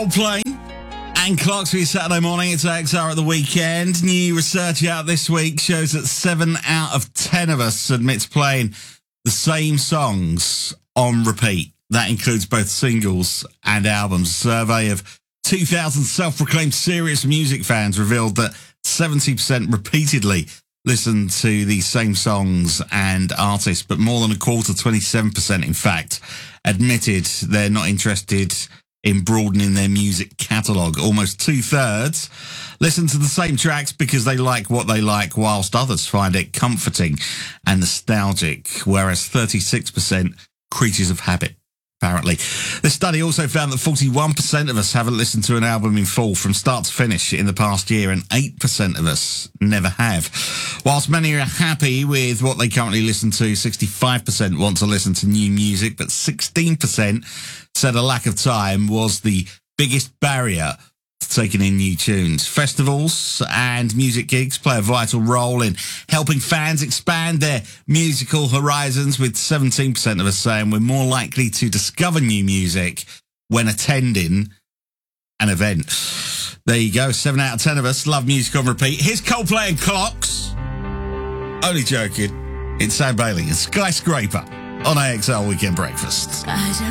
Coldplay and Clocks for your Saturday morning. It's AXR at the weekend. New research out this week shows that 7 out of 10 of us admits playing the same songs on repeat. That includes both singles and albums. A survey of 2,000 self-proclaimed serious music fans revealed that 70% repeatedly listen to the same songs and artists, but more than a quarter, 27% in fact, admitted they're not interested in broadening their music catalogue. Almost 2/3 listen to the same tracks because they like what they like, whilst others find it comforting and nostalgic, whereas 36% creatures of habit. Apparently. The study also found that 41% of us haven't listened to an album in full from start to finish in the past year, and 8% of us never have. Whilst many are happy with what they currently listen to, 65% want to listen to new music, but 16% said a lack of time was the biggest barrier to taking in new tunes. Festivals and music gigs play a vital role in helping fans expand their musical horizons, with 17% of us saying we're more likely to discover new music when attending an event. There you go, 7 out of 10 of us love music on repeat. Here's Coldplay and Clocks. Only joking. It's Sam Bailey and Skyscraper on AXR Weekend Breakfast. I